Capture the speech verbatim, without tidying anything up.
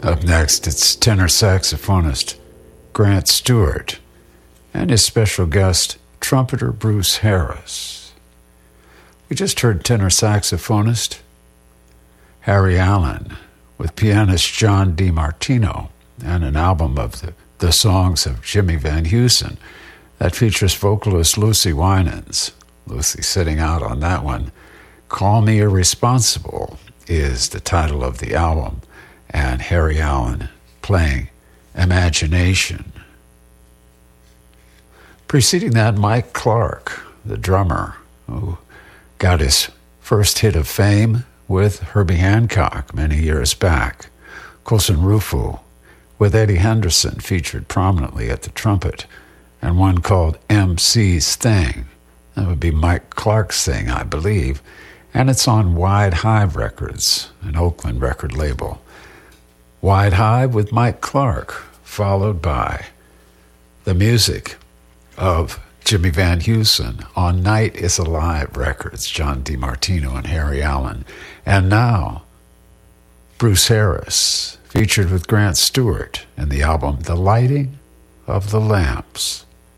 Up next, it's tenor saxophonist Grant Stewart and his special guest, trumpeter Bruce Harris. We just heard tenor saxophonist Harry Allen with pianist John DiMartino and an album of the, the songs of Jimmy Van Heusen that features vocalist Lucy Winans. Lucy sitting out on that one. Call Me Irresponsible is the title of the album, and Harry Allen playing Imagination. Preceding that, Mike Clark, the drummer, who got his first hit of fame with Herbie Hancock many years back. Colson Rufo with Eddie Henderson featured prominently at the trumpet, and one called M C's Thing. That would be Mike Clark's thing, I believe, and it's on Wide Hive Records, an Oakland record label. Wide Hive with Mike Clark, followed by the music of Jimmy Van Heusen on Night is Alive Records, John DiMartino and Harry Allen. And now, Bruce Harris, featured with Grant Stewart in the album The Lighting of the Lamps.